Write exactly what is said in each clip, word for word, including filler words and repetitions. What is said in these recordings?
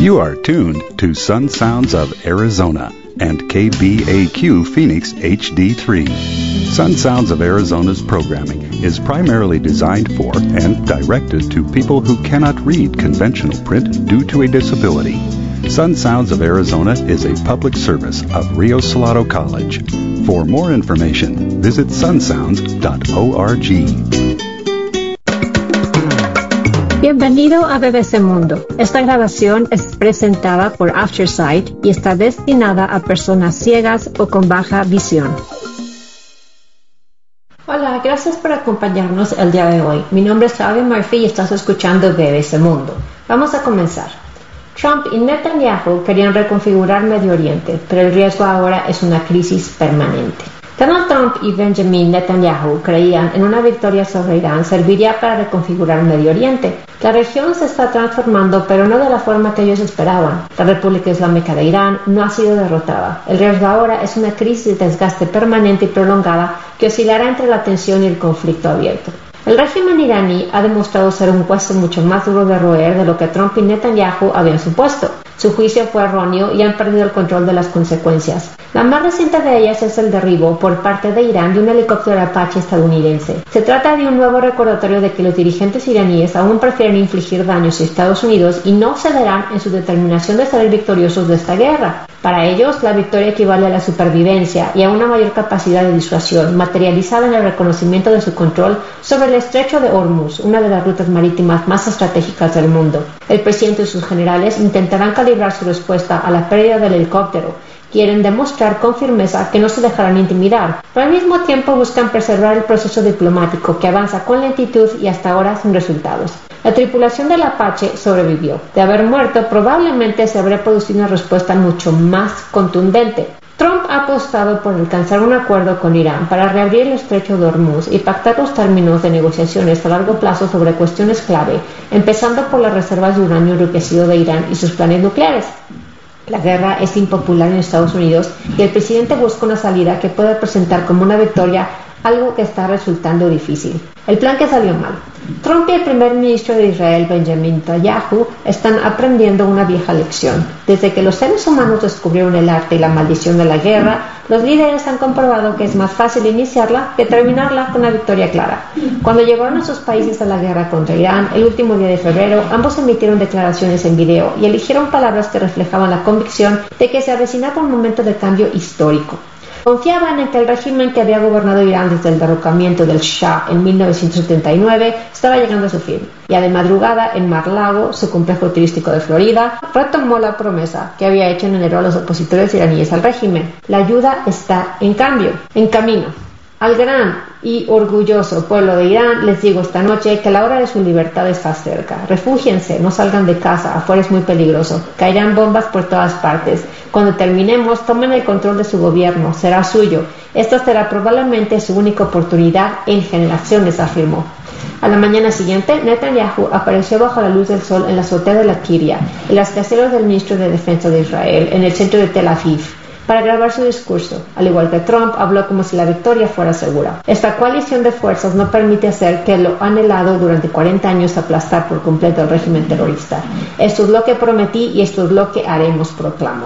You are tuned to Sun Sounds of Arizona and K B A Q Phoenix H D three. Sun Sounds of Arizona's programming is primarily designed for and directed to people who cannot read conventional print due to a disability. Sun Sounds of Arizona is a public service of Rio Salado College. For more information, visit sun sounds dot org. Bienvenido a B B C Mundo. Esta grabación es presentada por Aftersight y está destinada a personas ciegas o con baja visión. Hola, gracias por acompañarnos el día de hoy. Mi nombre es Claudia Murphy y estás escuchando B B C Mundo. Vamos a comenzar. Trump y Netanyahu querían reconfigurar Medio Oriente, pero el riesgo ahora es una crisis permanente. Donald Trump y Benjamin Netanyahu creían en una victoria sobre Irán serviría para reconfigurar Medio Oriente. La región se está transformando, pero no de la forma que ellos esperaban. La República Islámica de Irán no ha sido derrotada. El riesgo ahora es una crisis de desgaste permanente y prolongada que oscilará entre la tensión y el conflicto abierto. El régimen iraní ha demostrado ser un hueso mucho más duro de roer de lo que Trump y Netanyahu habían supuesto. Su juicio fue erróneo y han perdido el control de las consecuencias. La más reciente de ellas es el derribo por parte de Irán de un helicóptero Apache estadounidense. Se trata de un nuevo recordatorio de que los dirigentes iraníes aún prefieren infligir daños a Estados Unidos y no cederán en su determinación de salir victoriosos de esta guerra. Para ellos, la victoria equivale a la supervivencia y a una mayor capacidad de disuasión, materializada en el reconocimiento de su control sobre el estrecho de Hormuz, una de las rutas marítimas más estratégicas del mundo. El presidente y sus generales intentarán calibrar su respuesta a la pérdida del helicóptero. Quieren demostrar con firmeza que no se dejarán intimidar, pero al mismo tiempo buscan preservar el proceso diplomático que avanza con lentitud y hasta ahora sin resultados. La tripulación del Apache sobrevivió. De haber muerto, probablemente se habría producido una respuesta mucho más contundente. Trump ha apostado por alcanzar un acuerdo con Irán para reabrir el estrecho de Hormuz y pactar los términos de negociaciones a largo plazo sobre cuestiones clave, empezando por las reservas de uranio enriquecido de Irán y sus planes nucleares. La guerra es impopular en Estados Unidos y el presidente busca una salida que pueda presentar como una victoria algo que está resultando difícil. El plan que salió mal. Trump y el primer ministro de Israel, Benjamin Netanyahu, están aprendiendo una vieja lección. Desde que los seres humanos descubrieron el arte y la maldición de la guerra, los líderes han comprobado que es más fácil iniciarla que terminarla con una victoria clara. Cuando llevaron a sus países a la guerra contra Irán, el último día de febrero, ambos emitieron declaraciones en video y eligieron palabras que reflejaban la convicción de que se avecinaba un momento de cambio histórico. Confiaban en que el régimen que había gobernado Irán desde el derrocamiento del Shah en mil novecientos setenta y nueve estaba llegando a su fin, y a de madrugada en Mar-a-Lago, su complejo turístico de Florida, retomó la promesa que había hecho en enero a los opositores iraníes al régimen. La ayuda está en cambio, en camino. Al gran y orgulloso pueblo de Irán les digo esta noche que la hora de su libertad está cerca. Refúgiense, no salgan de casa, afuera es muy peligroso. Caerán bombas por todas partes. Cuando terminemos, tomen el control de su gobierno, será suyo. Esta será probablemente su única oportunidad en generaciones, afirmó. A la mañana siguiente, Netanyahu apareció bajo la luz del sol en la azotea de la Kiria, en las caseras del ministro de Defensa de Israel, en el centro de Tel Aviv, para grabar su discurso. Al igual que Trump, habló como si la victoria fuera segura. Esta coalición de fuerzas no permite hacer que lo anhelado durante cuarenta años aplastar por completo al régimen terrorista. Esto es lo que prometí y esto es lo que haremos, proclamó.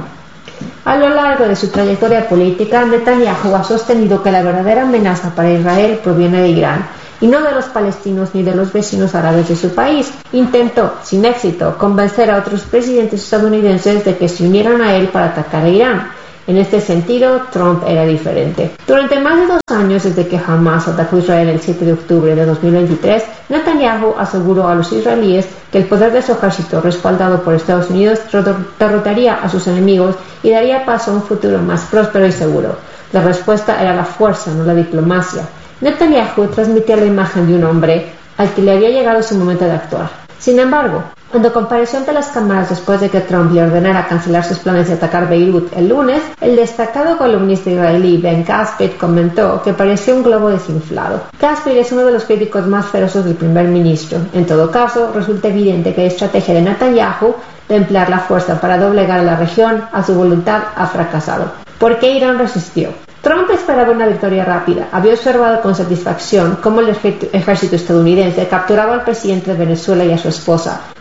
A lo largo de su trayectoria política, Netanyahu ha sostenido que la verdadera amenaza para Israel proviene de Irán y no de los palestinos ni de los vecinos árabes de su país. Intentó, sin éxito, convencer a otros presidentes estadounidenses de que se unieran a él para atacar a Irán. En este sentido, Trump era diferente. Durante más de dos años desde que Hamas atacó a Israel el siete de octubre de dos mil veintitrés, Netanyahu aseguró a los israelíes que el poder de su ejército, respaldado por Estados Unidos, derrotaría a sus enemigos y daría paso a un futuro más próspero y seguro. La respuesta era la fuerza, no la diplomacia. Netanyahu transmitía la imagen de un hombre al que le había llegado su momento de actuar. Sin embargo, cuando compareció ante las cámaras después de que Trump le ordenara cancelar sus planes de atacar Beirut el lunes, el destacado columnista israelí Ben Caspit comentó que parecía un globo desinflado. Caspit es uno de los críticos más feroces del primer ministro. En todo caso, resulta evidente que la estrategia de Netanyahu de emplear la fuerza para doblegar a la región a su voluntad ha fracasado. ¿Por qué Irán resistió? Trump esperaba una victoria rápida. Había observado con satisfacción cómo el ejército estadounidense capturaba al presidente de Venezuela y a su esposa,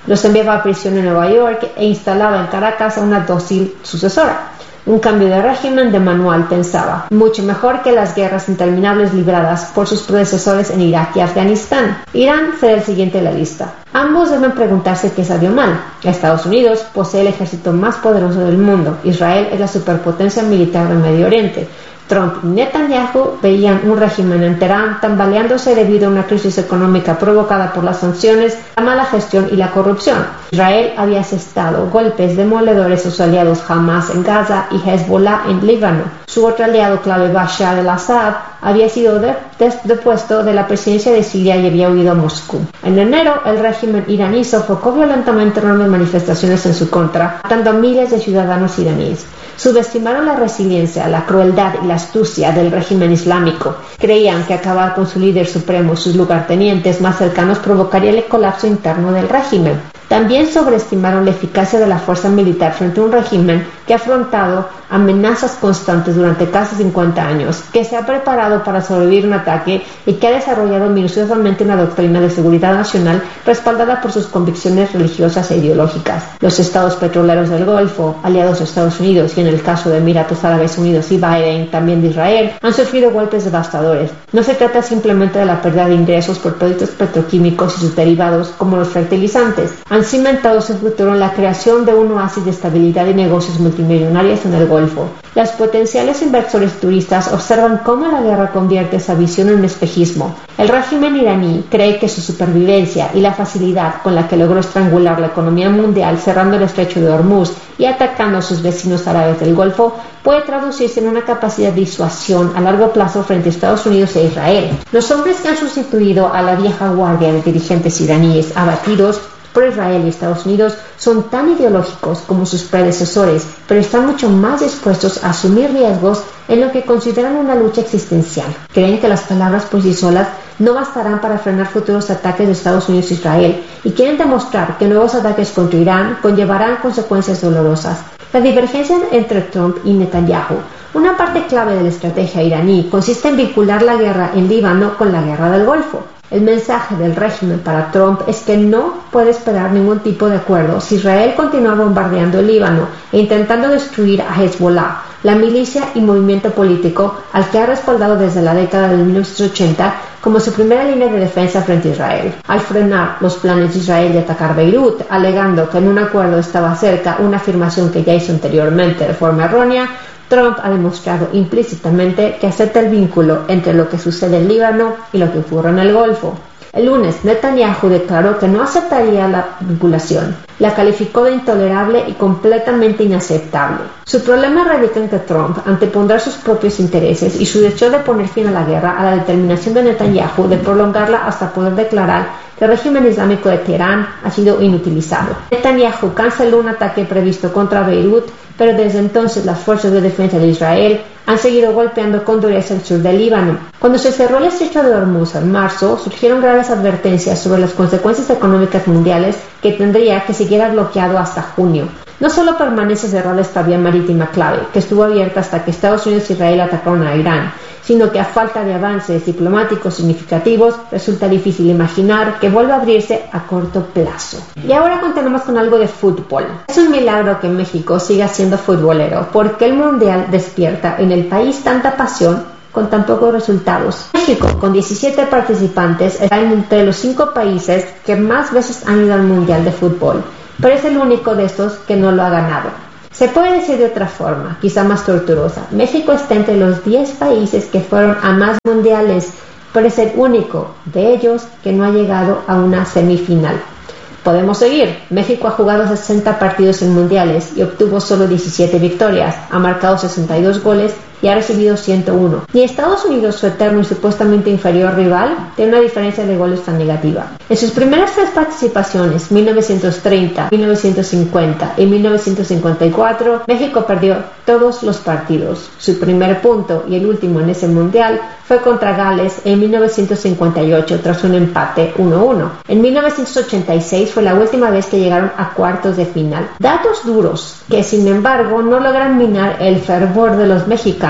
Los enviaba a prisión en Nueva York e instalaba en Caracas a una dócil sucesora. Un cambio de régimen de manual, pensaba, mucho mejor que las guerras interminables libradas por sus predecesores en Irak y Afganistán. Irán fue el siguiente en la lista. Ambos deben preguntarse qué salió mal. Estados Unidos posee el ejército más poderoso del mundo. Israel es la superpotencia militar del Medio Oriente. Trump y Netanyahu veían un régimen en Teherán tambaleándose debido a una crisis económica provocada por las sanciones, la mala gestión y la corrupción. Israel había asestado golpes demoledores a sus aliados Hamas en Gaza y Hezbollah en Líbano. Su otro aliado clave, Bashar al-Assad, había sido de, de, depuesto de la presidencia de Siria y había huido a Moscú. En enero, el régimen iraní sofocó violentamente enormes manifestaciones en su contra, matando a miles de ciudadanos iraníes. Subestimaron la resiliencia, la crueldad y la astucia del régimen islámico. Creían que acabar con su líder supremo y sus lugartenientes más cercanos provocaría el colapso interno del régimen. También sobreestimaron la eficacia de la fuerza militar frente a un régimen que ha afrontado amenazas constantes durante casi cincuenta años, que se ha preparado para sobrevivir un ataque y que ha desarrollado minuciosamente una doctrina de seguridad nacional respaldada por sus convicciones religiosas e ideológicas. Los estados petroleros del Golfo, aliados de Estados Unidos y en el caso de Emiratos Árabes Unidos y Bahrein, también de Israel, han sufrido golpes devastadores. No se trata simplemente de la pérdida de ingresos por productos petroquímicos y sus derivados como los fertilizantes. Han cimentado su futuro en la creación de un oasis de estabilidad y negocios multimillonarios en el Golfo. Los potenciales inversores turistas observan cómo la guerra convierte esa visión en un espejismo. El régimen iraní cree que su supervivencia y la facilidad con la que logró estrangular la economía mundial cerrando el estrecho de Hormuz y atacando a sus vecinos árabes del Golfo puede traducirse en una capacidad de disuasión a largo plazo frente a Estados Unidos e Israel. Los hombres que han sustituido a la vieja guardia de dirigentes iraníes abatidos por Israel y Estados Unidos son tan ideológicos como sus predecesores, pero están mucho más dispuestos a asumir riesgos en lo que consideran una lucha existencial. Creen que las palabras por sí solas no bastarán para frenar futuros ataques de Estados Unidos e Israel y quieren demostrar que nuevos ataques contra Irán conllevarán consecuencias dolorosas. La divergencia entre Trump y Netanyahu. Una parte clave de la estrategia iraní consiste en vincular la guerra en Líbano con la guerra del Golfo. El mensaje del régimen para Trump es que no puede esperar ningún tipo de acuerdo si Israel continúa bombardeando el Líbano e intentando destruir a Hezbollah, la milicia y movimiento político al que ha respaldado desde la década de mil novecientos ochenta como su primera línea de defensa frente a Israel. Al frenar los planes de Israel de atacar Beirut, alegando que en un acuerdo estaba cerca, una afirmación que ya hizo anteriormente de forma errónea, Trump ha demostrado implícitamente que acepta el vínculo entre lo que sucede en Líbano y lo que ocurre en el Golfo. El lunes, Netanyahu declaró que no aceptaría la vinculación. La calificó de intolerable y completamente inaceptable. Su problema radica en que Trump antepondrá sus propios intereses y su deseo de poner fin a la guerra a la determinación de Netanyahu de prolongarla hasta poder declarar que el régimen islámico de Teherán ha sido inutilizado. Netanyahu canceló un ataque previsto contra Beirut, pero desde entonces las fuerzas de defensa de Israel han seguido golpeando con dureza el sur del Líbano. Cuando se cerró el estrecho de Hormuz en marzo, surgieron graves advertencias sobre las consecuencias económicas mundiales que tendría que seguir bloqueado hasta junio. No solo permanece cerrada esta vía marítima clave, que estuvo abierta hasta que Estados Unidos e Israel atacaron a Irán, sino que a falta de avances diplomáticos significativos, resulta difícil imaginar que vuelva a abrirse a corto plazo. Y ahora continuamos con algo de fútbol. Es un milagro que México siga siendo futbolero, porque el Mundial despierta en el país tanta pasión con tan pocos resultados. México, con diecisiete participantes, está entre los cinco países que más veces han ido al Mundial de Fútbol, pero es el único de estos que no lo ha ganado. Se puede decir de otra forma, quizá más torturosa. México está entre los diez países que fueron a más mundiales, pero es el único de ellos que no ha llegado a una semifinal. Podemos seguir. México ha jugado sesenta partidos en mundiales y obtuvo solo diecisiete victorias, ha marcado sesenta y dos goles y ha recibido ciento uno. Ni Estados Unidos, su eterno y supuestamente inferior rival, tiene una diferencia de goles tan negativa. En sus primeras tres participaciones, mil novecientos treinta, mil novecientos cincuenta y mil novecientos cincuenta y cuatro, México perdió todos los partidos. Su primer punto y el último en ese mundial fue contra Gales en mil novecientos cincuenta y ocho tras un empate uno a uno. En mil novecientos ochenta y seis fue la última vez que llegaron a cuartos de final. Datos duros que sin embargo no logran minar el fervor de los mexicanos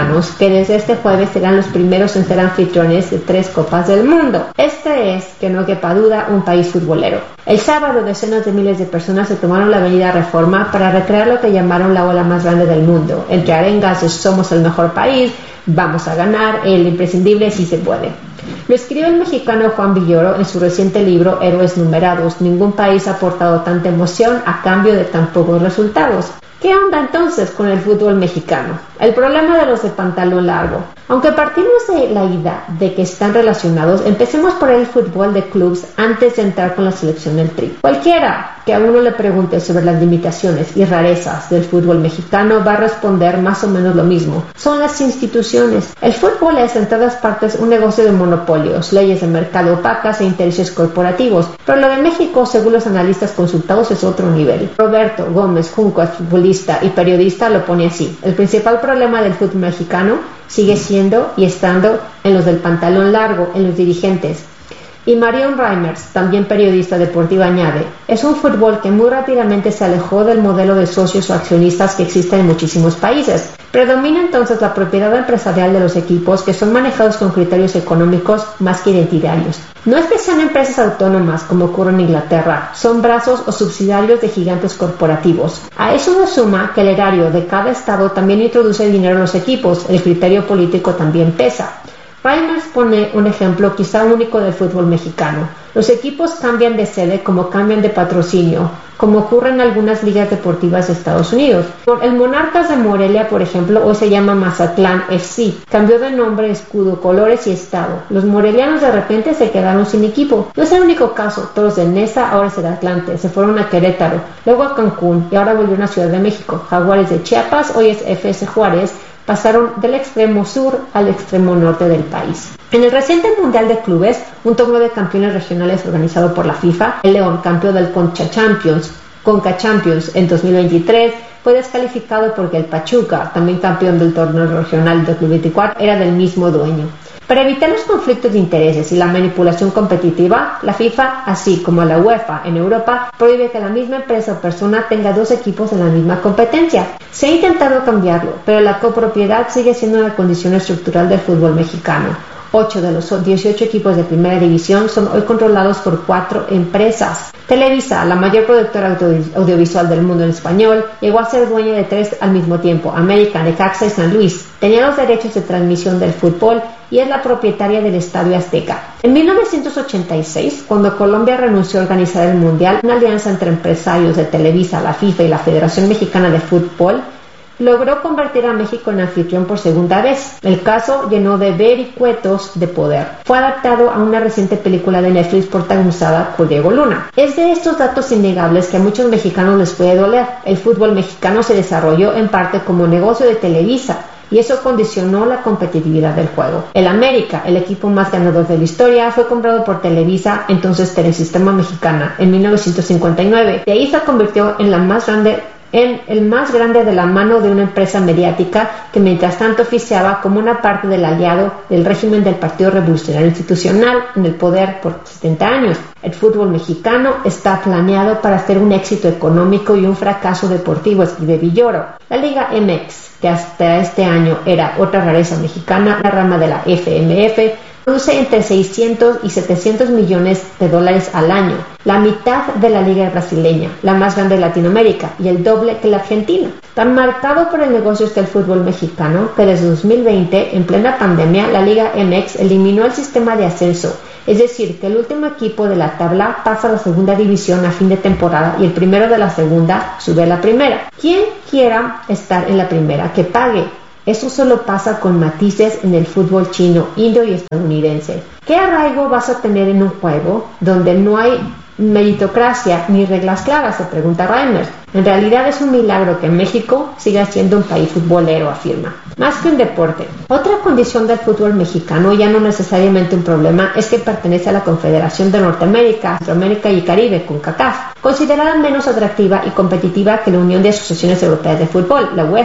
mexicanos, que desde este jueves serán los primeros en ser anfitriones de tres Copas del Mundo. Este es, que no quepa duda, un país futbolero. El sábado, decenas de miles de personas se tomaron la avenida Reforma para recrear lo que llamaron la ola más grande del mundo, entre arengas de "somos el mejor país", "vamos a ganar", el imprescindible "sí se puede". Lo escribió el mexicano Juan Villoro en su reciente libro Héroes Numerados. Ningún país ha aportado tanta emoción a cambio de tan pocos resultados. ¿Qué onda entonces con el fútbol mexicano? El problema de los de pantalón largo. Aunque partimos de la idea de que están relacionados, empecemos por el fútbol de clubes antes de entrar con la selección del Tri. Cualquiera que a uno le pregunte sobre las limitaciones y rarezas del fútbol mexicano va a responder más o menos lo mismo. Son las instituciones. El fútbol es en todas partes un negocio de monopolios, leyes de mercado opacas e intereses corporativos. Pero lo de México, según los analistas consultados, es otro nivel. Roberto Gómez Junco, el futbolista y periodista, lo pone así: el principal problema del fútbol mexicano sigue siendo y estando en los del pantalón largo, en los dirigentes. Y Marion Reimers, también periodista deportiva, añade: es un fútbol que muy rápidamente se alejó del modelo de socios o accionistas que existe en muchísimos países. Predomina entonces la propiedad empresarial de los equipos, que son manejados con criterios económicos más que identitarios. No es que sean empresas autónomas como ocurre en Inglaterra, son brazos o subsidiarios de gigantes corporativos. A eso se suma que el erario de cada estado también introduce dinero en los equipos, el criterio político también pesa. Reimers pone un ejemplo quizá único del fútbol mexicano. Los equipos cambian de sede como cambian de patrocinio, como ocurre en algunas ligas deportivas de Estados Unidos. El Monarcas de Morelia, por ejemplo, hoy se llama Mazatlán F C. Cambió de nombre, escudo, colores y estado. Los morelianos de repente se quedaron sin equipo. No es el único caso. Toros de Neza, ahora es el Atlante. Se fueron a Querétaro, luego a Cancún y ahora volvieron a Ciudad de México. Jaguares de Chiapas, hoy es F S Juárez. Pasaron del extremo sur al extremo norte del país. En el reciente Mundial de Clubes, un torneo de campeones regionales organizado por la FIFA, el León, campeón del Concha Champions, Conca Champions en dos mil veintitrés, fue descalificado porque el Pachuca, también campeón del torneo regional dos mil veinticuatro, era del mismo dueño. Para evitar los conflictos de intereses y la manipulación competitiva, la FIFA, así como la UEFA en Europa, prohíbe que la misma empresa o persona tenga dos equipos en la misma competencia. Se ha intentado cambiarlo, pero la copropiedad sigue siendo una condición estructural del fútbol mexicano. Ocho de los dieciocho equipos de primera división son hoy controlados por cuatro empresas. Televisa, la mayor productora audiovisual del mundo en español, llegó a ser dueña de tres al mismo tiempo: América, Necaxa y San Luis. Tenía los derechos de transmisión del fútbol y es la propietaria del Estadio Azteca. En mil novecientos ochenta y seis, cuando Colombia renunció a organizar el Mundial, una alianza entre empresarios de Televisa, la FIFA y la Federación Mexicana de Fútbol logró convertir a México en anfitrión por segunda vez. El caso llenó de vericuetos de poder. Fue adaptado a una reciente película de Netflix protagonizada por Diego Luna. Es de estos datos innegables que a muchos mexicanos les puede doler. El fútbol mexicano se desarrolló en parte como negocio de Televisa, y eso condicionó la competitividad del juego. El América, el equipo más ganador de la historia, fue comprado por Televisa, entonces Telesistema Mexicana, en mil novecientos cincuenta y nueve. De ahí se convirtió en la más grande en el más grande de la mano de una empresa mediática que mientras tanto oficiaba como una parte del aliado del régimen del Partido Revolucionario Institucional en el poder por setenta años. El fútbol mexicano está planeado para ser un éxito económico y un fracaso deportivo, escribe Villoro. La Liga M X, que hasta este año era otra rareza mexicana, la rama de la F M F, produce entre seiscientos y setecientos millones de dólares al año, la mitad de la liga brasileña, la más grande de Latinoamérica, y el doble que la Argentina. Tan marcado por el negocio está el fútbol mexicano que desde dos mil veinte, en plena pandemia, la Liga M X eliminó el sistema de ascenso, es decir, que el último equipo de la tabla pasa a la segunda división a fin de temporada y el primero de la segunda sube a la primera. Quien quiera estar en la primera, que pague. Eso solo pasa con matices en el fútbol chino, indio y estadounidense. ¿Qué arraigo vas a tener en un juego donde no hay meritocracia ni reglas claras?, se pregunta Reimers. En realidad es un milagro que México siga siendo un país futbolero, afirma. Más que un deporte. Otra condición del fútbol mexicano, ya no necesariamente un problema, es que pertenece a la Confederación de Norteamérica, Centroamérica y Caribe, CONCACAF, considerada menos atractiva y competitiva que la Unión de Asociaciones Europeas de Fútbol, la UEFA.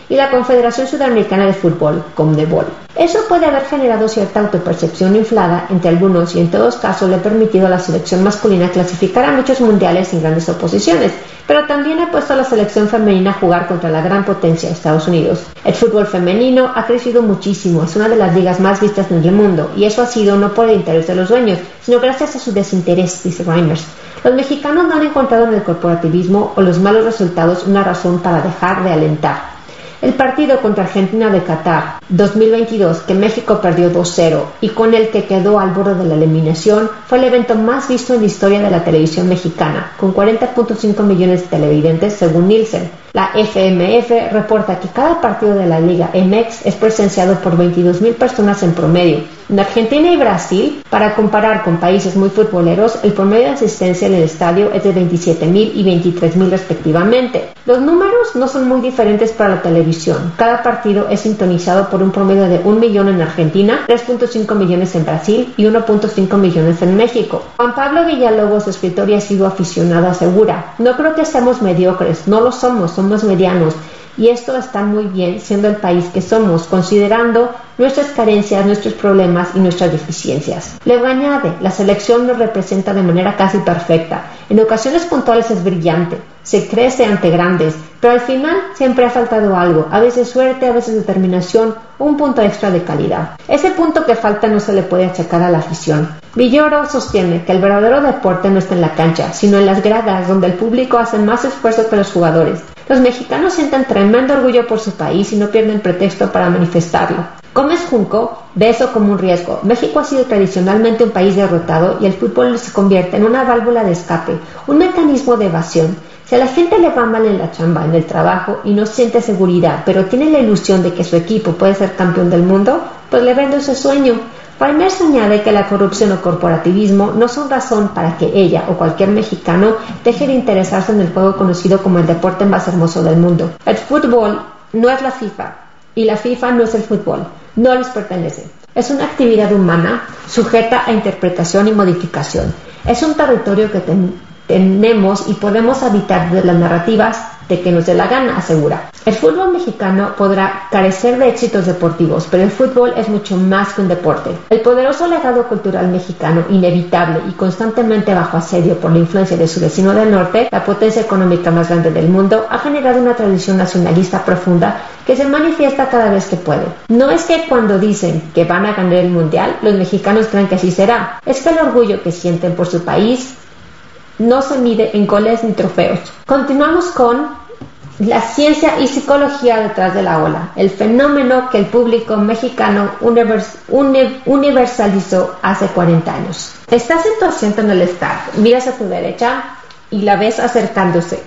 y la Confederación Sudamericana de Fútbol, CONMEBOL. Eso puede haber generado cierta autopercepción inflada entre algunos y en todos casos le ha permitido a la selección masculina clasificar a muchos mundiales sin grandes oposiciones, pero también ha puesto a la selección femenina a jugar contra la gran potencia de Estados Unidos. El fútbol femenino ha crecido muchísimo, es una de las ligas más vistas en el mundo, y eso ha sido no por el interés de los dueños, sino gracias a su desinterés, dice Reimers. Los mexicanos no han encontrado en el corporativismo o los malos resultados una razón para dejar de alentar. El partido contra Argentina de Qatar dos mil veintidós, que México perdió dos cero y con el que quedó al borde de la eliminación, fue el evento más visto en la historia de la televisión mexicana, con cuarenta punto cinco millones de televidentes según Nielsen. La F M F reporta que cada partido de la Liga M X es presenciado por veintidós mil personas en promedio. En Argentina y Brasil, para comparar con países muy futboleros, el promedio de asistencia en el estadio es de veintisiete mil y veintitrés mil respectivamente. Los números no son muy diferentes para la televisión. Cada partido es sintonizado por un promedio de un millón en Argentina, tres punto cinco millones en Brasil y uno punto cinco millones en México. Juan Pablo Villalobos, escritor y asiduo aficionado, asegura: no creo que seamos mediocres, no lo somos, somos medianos. Y esto está muy bien siendo el país que somos, considerando nuestras carencias, nuestros problemas y nuestras deficiencias. Luego añade: la selección nos representa de manera casi perfecta. En ocasiones puntuales es brillante, se crece ante grandes, pero al final siempre ha faltado algo, a veces suerte, a veces determinación o un punto extra de calidad. Ese punto que falta no se le puede achacar a la afición. Villoro sostiene que el verdadero deporte no está en la cancha, sino en las gradas, donde el público hace más esfuerzo que los jugadores. Los mexicanos sienten tremendo orgullo por su país y no pierden pretexto para manifestarlo. Gómez Junco ve eso como un riesgo. México ha sido tradicionalmente un país derrotado y el fútbol se convierte en una válvula de escape, un mecanismo de evasión. Si a la gente le va mal en la chamba, en el trabajo y no siente seguridad, pero tiene la ilusión de que su equipo puede ser campeón del mundo, pues le vende ese sueño. Reimers añade que la corrupción o corporativismo no son razón para que ella o cualquier mexicano deje de interesarse en el juego conocido como el deporte más hermoso del mundo. El fútbol no es la FIFA y la FIFA no es el fútbol, no les pertenece. Es una actividad humana sujeta a interpretación y modificación. Es un territorio que ten- tenemos y podemos habitar desde las narrativas de que nos dé la gana, asegura. El fútbol mexicano podrá carecer de éxitos deportivos, pero el fútbol es mucho más que un deporte. El poderoso legado cultural mexicano, inevitable y constantemente bajo asedio por la influencia de su vecino del norte, la potencia económica más grande del mundo, ha generado una tradición nacionalista profunda que se manifiesta cada vez que puede. No es que cuando dicen que van a ganar el mundial, los mexicanos crean que así será. Es que el orgullo que sienten por su país no se mide en goles ni trofeos. Continuamos con la ciencia y psicología detrás de la ola, el fenómeno que el público mexicano univers, uni, universalizó hace cuarenta años. Estás en tu asiento en el estadio, miras a tu derecha y la ves acercándose.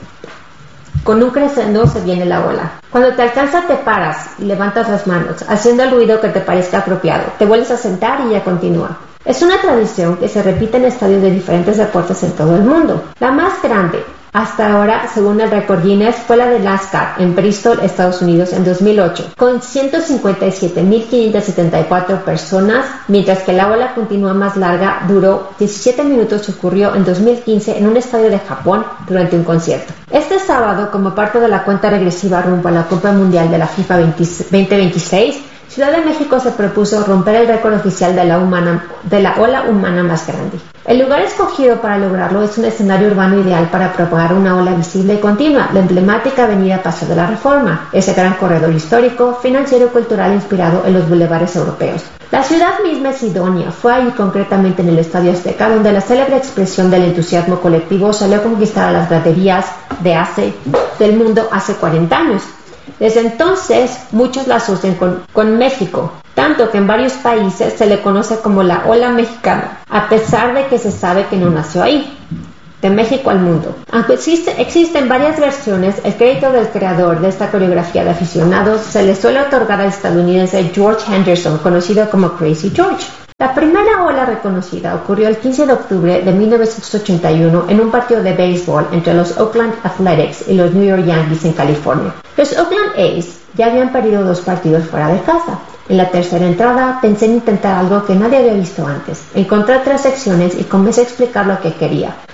Con un crescendo se viene la ola. Cuando te alcanza te paras y levantas las manos, haciendo el ruido que te parezca apropiado. Te vuelves a sentar y ya continúa. Es una tradición que se repite en estadios de diferentes deportes en todo el mundo. La más grande hasta ahora, según el récord Guinness, fue la de NASCAR en Bristol, Estados Unidos, en dos mil ocho, con ciento cincuenta y siete mil quinientas setenta y cuatro personas, mientras que la ola continua más larga duró diecisiete minutos y ocurrió en dos mil quince en un estadio de Japón durante un concierto. Este sábado, como parte de la cuenta regresiva rumbo a la Copa Mundial de la FIFA veinte veintiséis, Ciudad de México se propuso romper el récord oficial de la, humana, de la ola humana más grande. El lugar escogido para lograrlo es un escenario urbano ideal para propagar una ola visible y continua, la emblemática avenida Paseo de la Reforma, ese gran corredor histórico, financiero y cultural inspirado en los bulevares europeos. La ciudad misma es idónea, fue ahí concretamente en el Estadio Azteca, donde la célebre expresión del entusiasmo colectivo salió a conquistar a las graderías de hace, del mundo hace cuarenta años. Desde entonces, muchos la asocian con, con México, tanto que en varios países se le conoce como la ola mexicana, a pesar de que se sabe que no nació ahí. De México al mundo. Aunque existe, existen varias versiones, el crédito del creador de esta coreografía de aficionados se le suele otorgar al estadounidense George Henderson, conocido como Crazy George. La primera ola reconocida ocurrió el quince de octubre de mil novecientos ochenta y uno en un partido de béisbol entre los Oakland Athletics y los New York Yankees en California. Los Oakland A's ya habían perdido dos partidos fuera de casa. En la tercera entrada pensé en intentar algo que nadie había visto antes. Encontré tres secciones y comencé a explicar lo que quería.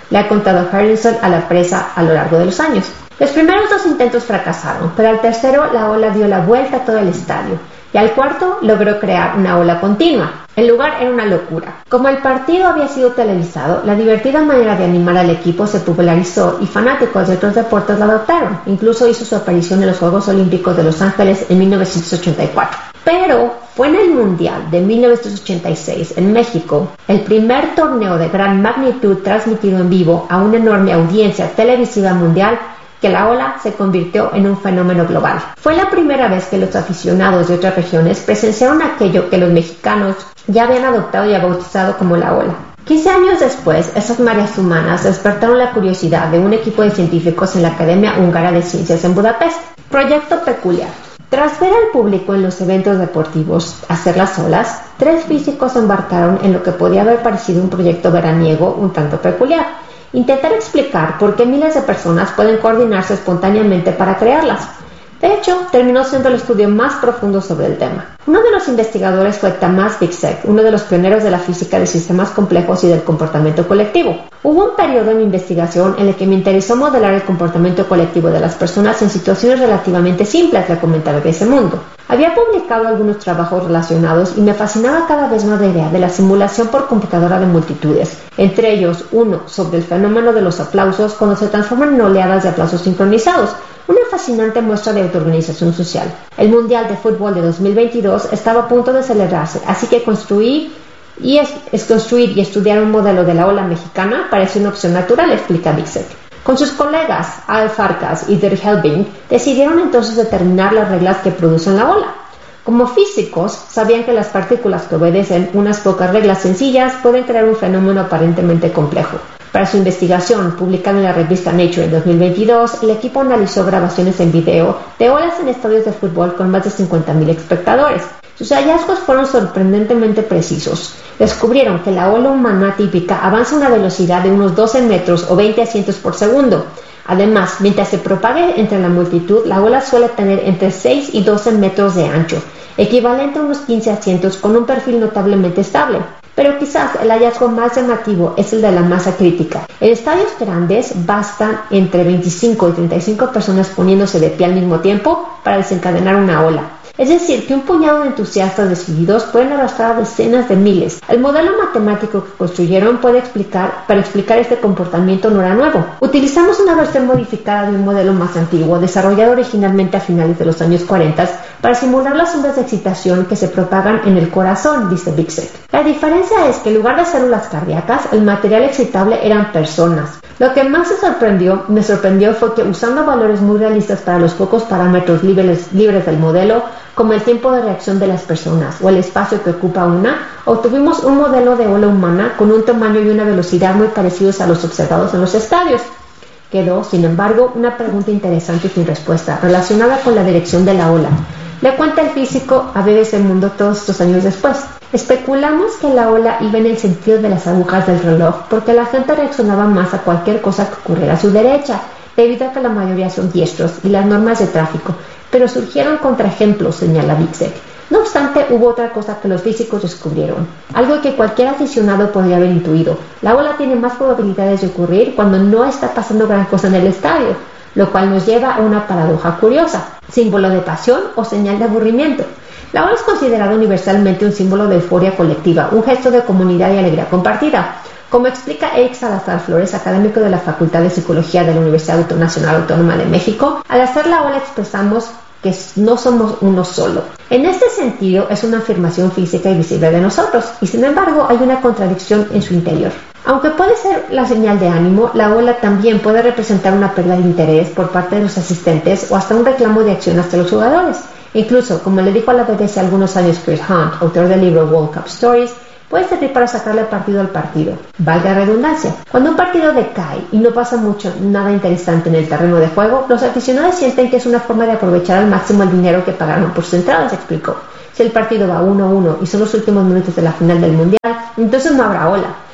le ha contado Harrison a la prensa a lo largo de los años. Los primeros dos intentos fracasaron, pero al tercero la ola dio la vuelta a todo el estadio, y al cuarto logró crear una ola continua. El lugar era una locura. Como el partido había sido televisado, la divertida manera de animar al equipo se popularizó y fanáticos de otros deportes la adoptaron. Incluso hizo su aparición en los Juegos Olímpicos de Los Ángeles en mil novecientos ochenta y cuatro. Pero fue en el Mundial de mil novecientos ochenta y seis en México, el primer torneo de gran magnitud transmitido en vivo a una enorme audiencia televisiva mundial, que la ola se convirtió en un fenómeno global. Fue la primera vez que los aficionados de otras regiones presenciaron aquello que los mexicanos ya habían adoptado y bautizado como la ola. quince años después, esas mareas humanas despertaron la curiosidad de un equipo de científicos en la Academia Húngara de Ciencias en Budapest. Proyecto peculiar. Tras ver al público en los eventos deportivos hacer las olas, tres físicos se embarcaron en lo que podía haber parecido un proyecto veraniego un tanto peculiar. Intentar explicar por qué miles de personas pueden coordinarse espontáneamente para crearlas. De hecho, terminó siendo el estudio más profundo sobre el tema. Uno de los investigadores fue Tamás Vixek, uno de los pioneros de la física de sistemas complejos y del comportamiento colectivo. Hubo un periodo en mi investigación en el que me interesó modelar el comportamiento colectivo de las personas en situaciones relativamente simples, le comentaba de ese mundo. Había publicado algunos trabajos relacionados y me fascinaba cada vez más la idea de la simulación por computadora de multitudes, entre ellos uno sobre el fenómeno de los aplausos cuando se transforman en oleadas de aplausos sincronizados, una fascinante muestra de autoorganización social. El Mundial de Fútbol de dos mil veintidós estaba a punto de celebrarse, así que construir y, es, es construir y estudiar un modelo de la ola mexicana parece una opción natural, explica Vixek. Con sus colegas Al Farkas y Dirk Helbing decidieron entonces determinar las reglas que producen la ola. Como físicos, sabían que las partículas que obedecen unas pocas reglas sencillas pueden crear un fenómeno aparentemente complejo. Para su investigación, publicada en la revista Nature en dos mil veintidós, el equipo analizó grabaciones en video de olas en estadios de fútbol con más de cincuenta mil espectadores. Sus hallazgos fueron sorprendentemente precisos. Descubrieron que la ola humana típica avanza a una velocidad de unos doce metros o veinte asientos por segundo. Además, mientras se propague entre la multitud, la ola suele tener entre seis y doce metros de ancho, equivalente a unos quince asientos con un perfil notablemente estable. Pero quizás el hallazgo más llamativo es el de la masa crítica. En estadios grandes bastan entre veinticinco y treinta y cinco personas poniéndose de pie al mismo tiempo para desencadenar una ola. Es decir, que un puñado de entusiastas decididos pueden arrastrar a decenas de miles. El modelo matemático que construyeron puede explicar, para explicar este comportamiento no era nuevo. Utilizamos una versión modificada de un modelo más antiguo, desarrollado originalmente a finales de los años cuarenta, para simular las ondas de excitación que se propagan en el corazón, dice Vixek. La diferencia es que en lugar de células cardíacas, el material excitable eran personas. Lo que más se sorprendió, me sorprendió fue que usando valores muy realistas para los pocos parámetros libres, libres del modelo, como el tiempo de reacción de las personas o el espacio que ocupa una, obtuvimos un modelo de ola humana con un tamaño y una velocidad muy parecidos a los observados en los estadios. Quedó, sin embargo, una pregunta interesante y sin respuesta, relacionada con la dirección de la ola. Le cuenta el físico a B B C Mundo todos estos años después. Especulamos que la ola iba en el sentido de las agujas del reloj porque la gente reaccionaba más a cualquier cosa que ocurriera a su derecha, debido a que la mayoría son diestros y las normas de tráfico, pero surgieron contraejemplos, señala Vixek. No obstante, hubo otra cosa que los físicos descubrieron, algo que cualquier aficionado podría haber intuido. La ola tiene más probabilidades de ocurrir cuando no está pasando gran cosa en el estadio, lo cual nos lleva a una paradoja curiosa, símbolo de pasión o señal de aburrimiento. La ola es considerada universalmente un símbolo de euforia colectiva, un gesto de comunidad y alegría compartida. Como explica Eric Salazar Flores, académico de la Facultad de Psicología de la Universidad Nacional Autónoma de México, al hacer la ola expresamos que no somos uno solo. En este sentido, es una afirmación física y visible de nosotros, y sin embargo hay una contradicción en su interior. Aunque puede ser la señal de ánimo, la ola también puede representar una pérdida de interés por parte de los asistentes o hasta un reclamo de acción hacia los jugadores. Incluso, como le dijo a la B B C algunos años Chris Hunt, autor del libro World Cup Stories, puede servir para sacarle partido al partido. Valga la redundancia. Cuando un partido decae y no pasa mucho, nada interesante en el terreno de juego, los aficionados sienten que es una forma de aprovechar al máximo el dinero que pagaron por sus entradas, explicó. Si el partido va uno a uno y son los últimos minutos de la final del Mundial, entonces no habrá ola.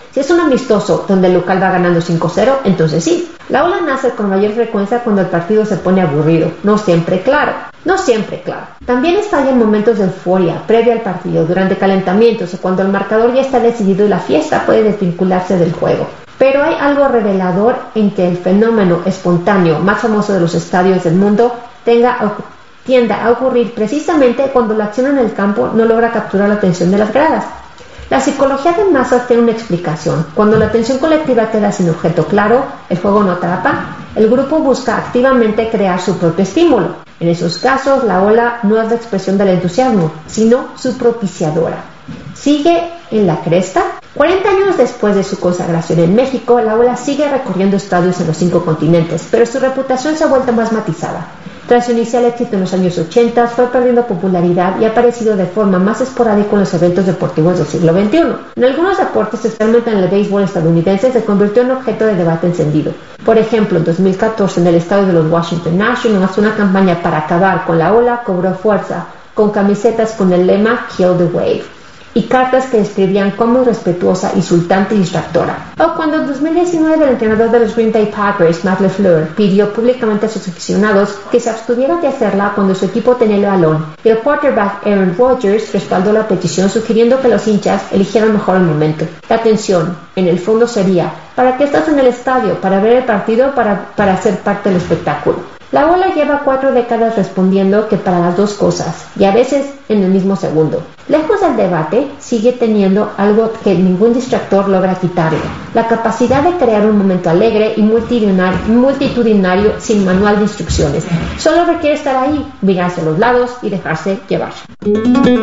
Si es un amistoso donde el local va ganando cinco cero, entonces sí. La ola nace con mayor frecuencia cuando el partido se pone aburrido, no siempre claro. No siempre claro. También estalla en momentos de euforia, previa al partido, durante calentamientos o cuando el marcador ya está decidido y la fiesta puede desvincularse del juego. Pero hay algo revelador en que el fenómeno espontáneo más famoso de los estadios del mundo tenga, tienda a ocurrir precisamente cuando la acción en el campo no logra capturar la atención de las gradas. La psicología de masas tiene una explicación. Cuando la atención colectiva queda sin objeto claro, el juego no atrapa, el grupo busca activamente crear su propio estímulo. En esos casos, la ola no es la expresión del entusiasmo, sino su propiciadora. ¿Sigue en la cresta? cuarenta años después de su consagración en México, la ola sigue recorriendo estadios en los cinco continentes, pero su reputación se ha vuelto más matizada. Tras su inicial éxito en los años ochenta, fue perdiendo popularidad y ha aparecido de forma más esporádica en los eventos deportivos del siglo veintiuno. En algunos deportes, especialmente en el béisbol estadounidense, se convirtió en objeto de debate encendido. Por ejemplo, en dos mil catorce, en el estadio de los Washington Nationals, una campaña para acabar con la ola cobró fuerza, con camisetas con el lema Kill the Wave y cartas que describían como irrespetuosa, insultante y distractora. O cuando en dos mil diecinueve el entrenador de los Green Bay Packers, Matt LaFleur, pidió públicamente a sus aficionados que se abstuvieran de hacerla cuando su equipo tenía el balón, y el quarterback Aaron Rodgers respaldó la petición sugiriendo que los hinchas eligieran mejor el momento. La atención, en el fondo, sería: ¿para qué estás en el estadio? ¿Para ver el partido o para, para ser parte del espectáculo? La ola lleva cuatro décadas respondiendo que para las dos cosas, y a veces en el mismo segundo. Lejos del debate, sigue teniendo algo que ningún distractor logra quitarle: la capacidad de crear un momento alegre y multitudinario sin manual de instrucciones. Solo requiere estar ahí, mirarse a los lados y dejarse llevar.